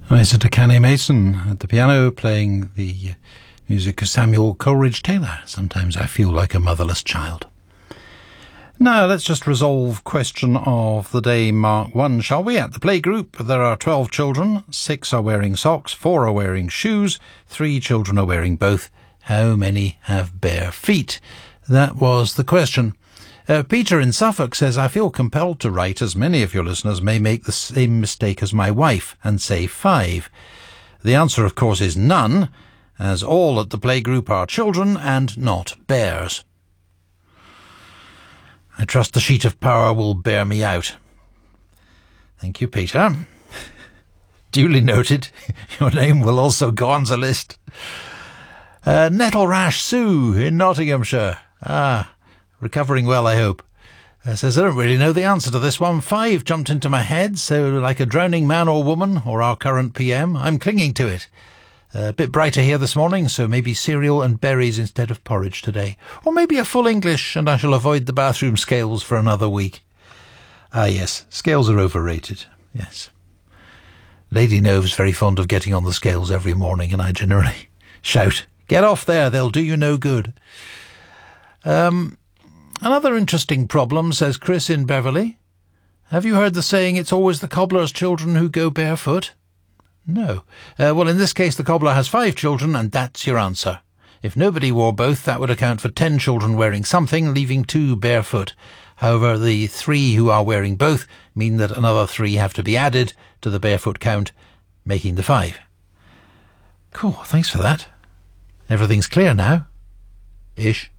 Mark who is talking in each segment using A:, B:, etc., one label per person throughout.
A: Visitor Canny Mason at the piano, playing the music of Samuel Coleridge-Taylor. Sometimes I feel like a motherless child. Now, let's just resolve question of the day Mark 1, shall we? At the playgroup, there are 12 children. 6 are wearing socks, 4 are wearing shoes, 3 children are wearing both. How many have bare feet? That was the question. Peter in Suffolk says, I feel compelled to write, as many of your listeners may make the same mistake as my wife, and say 5. The answer, of course, is none, as all at the playgroup are children and not bears. I trust the sheet of power will bear me out. Thank you, Peter. Duly noted. Your name will also go on the list. Nettle Rash Sue in Nottinghamshire. Recovering well, I hope. Says, I don't really know the answer to this one. 5 jumped into my head, so like a drowning man or woman, or our current PM, I'm clinging to it. A bit brighter here this morning, so maybe cereal and berries instead of porridge today. Or maybe a full English, and I shall avoid the bathroom scales for another week. Yes, scales are overrated, yes. Lady Nove's very fond of getting on the scales every morning, and I generally shout, get off there, they'll do you no good. Another interesting problem, says Chris in Beverley. Have you heard the saying, it's always the cobbler's children who go barefoot? No. Well, in this case, the cobbler has 5 children, and that's your answer. If nobody wore both, that would account for 10 children wearing something, leaving 2 barefoot. However, the 3 who are wearing both mean that another 3 have to be added to the barefoot count, making the 5. Cool, thanks for that. Everything's clear now. Ish.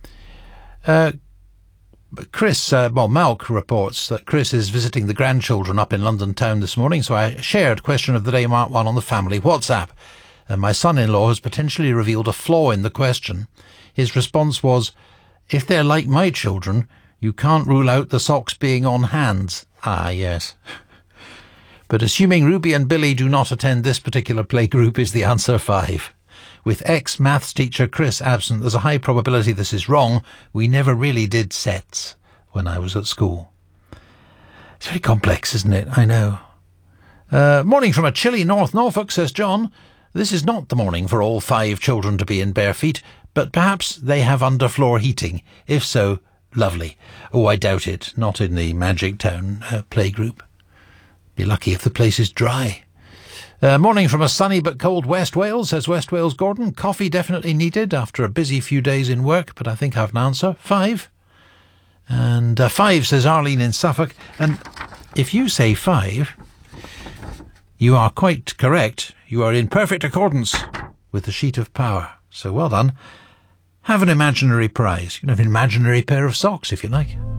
A: Malk reports that Chris is visiting the grandchildren up in London town this morning, so I shared question of the day Mark 1 on the family WhatsApp. My son-in-law has potentially revealed a flaw in the question. His response was, if they're like my children, you can't rule out the socks being on hands. Yes. But assuming Ruby and Billy do not attend this particular playgroup is the answer 5. With ex-maths teacher Chris absent, there's a high probability this is wrong. We never really did sets when I was at school. It's very complex, isn't it? I know. Morning from a chilly North Norfolk, says John. This is not the morning for all 5 children to be in bare feet, but perhaps they have underfloor heating. If so, lovely. Oh, I doubt it. Not in the Magic Town playgroup. Be lucky if the place is dry. Morning from a sunny but cold West Wales, says West Wales Gordon. Coffee definitely needed after a busy few days in work, but I think I have an answer. 5. And 5, says Arlene in Suffolk. And if you say 5, you are quite correct. You are in perfect accordance with the sheet of power. So well done. Have an imaginary prize. You can have an imaginary pair of socks if you like.